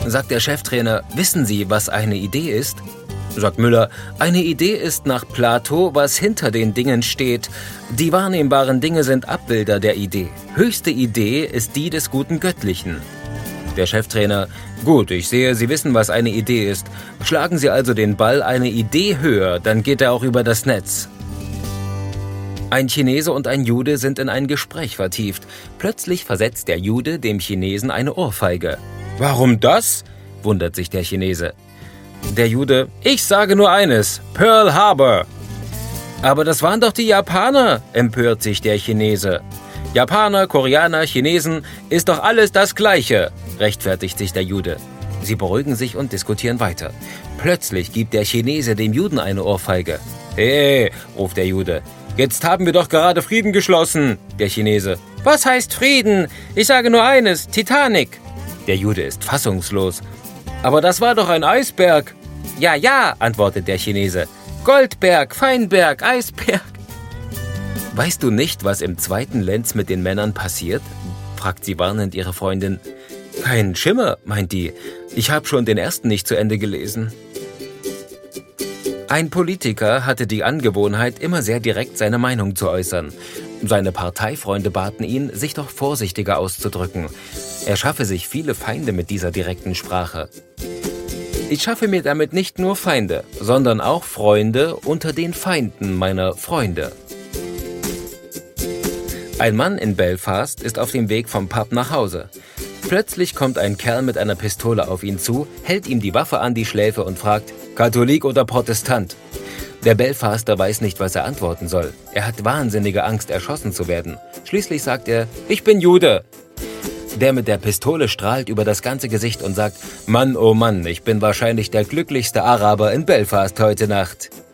Sagt der Cheftrainer, wissen Sie, was eine Idee ist? Sagt Müller, eine Idee ist nach Plato, was hinter den Dingen steht. Die wahrnehmbaren Dinge sind Abbilder der Idee. Höchste Idee ist die des guten Göttlichen. Der Cheftrainer, gut, ich sehe, Sie wissen, was eine Idee ist. Schlagen Sie also den Ball eine Idee höher, dann geht er auch über das Netz. Ein Chinese und ein Jude sind in ein Gespräch vertieft. Plötzlich versetzt der Jude dem Chinesen eine Ohrfeige. Warum das? Wundert sich der Chinese. Der Jude, ich sage nur eines, Pearl Harbor. Aber das waren doch die Japaner, empört sich der Chinese. Japaner, Koreaner, Chinesen, ist doch alles das Gleiche, rechtfertigt sich der Jude. Sie beruhigen sich und diskutieren weiter. Plötzlich gibt der Chinese dem Juden eine Ohrfeige. Hey, ruft der Jude, jetzt haben wir doch gerade Frieden geschlossen. Der Chinese, was heißt Frieden? Ich sage nur eines, Titanic. Der Jude ist fassungslos. Aber das war doch ein Eisberg. Ja, antwortet der Chinese. Goldberg, Feinberg, Eisberg. Weißt du nicht, was im zweiten Lenz mit den Männern passiert? Fragt sie warnend ihre Freundin. Kein Schimmer, meint die. Ich habe schon den ersten nicht zu Ende gelesen. Ein Politiker hatte die Angewohnheit, immer sehr direkt seine Meinung zu äußern. Seine Parteifreunde baten ihn, sich doch vorsichtiger auszudrücken. Er schaffe sich viele Feinde mit dieser direkten Sprache. Ich schaffe mir damit nicht nur Feinde, sondern auch Freunde unter den Feinden meiner Freunde. Ein Mann in Belfast ist auf dem Weg vom Pub nach Hause. Plötzlich kommt ein Kerl mit einer Pistole auf ihn zu, hält ihm die Waffe an die Schläfe und fragt, Katholik oder Protestant? Der Belfaster weiß nicht, was er antworten soll. Er hat wahnsinnige Angst, erschossen zu werden. Schließlich sagt er, ich bin Jude. Der mit der Pistole strahlt über das ganze Gesicht und sagt, Mann, oh Mann, ich bin wahrscheinlich der glücklichste Araber in Belfast heute Nacht.